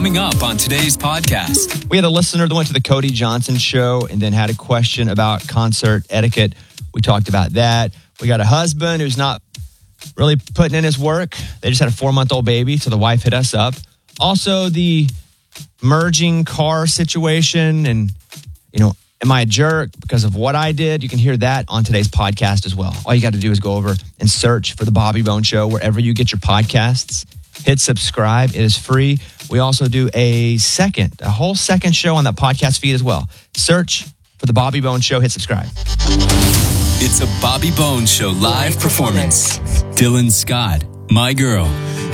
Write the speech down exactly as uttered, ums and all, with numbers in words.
coming up on today's podcast. We had a listener that went to the Cody Johnson show and then had a question about concert etiquette. We talked about that. We got a husband who's not really putting in his work. They just had a four-month-old baby, so the wife hit us up. Also, the merging car situation and, you know, am I a jerk because of what I did? You can hear that on today's podcast as well. All you got to do is go over and search for The Bobby Bone Show wherever you get your podcasts. Hit subscribe. It is free. We also do a second, a whole second show on that podcast feed as well. Search for The Bobby Bone Show. Hit subscribe. It's a Bobby Bone Show live performance. Dylan Scott, My Girl.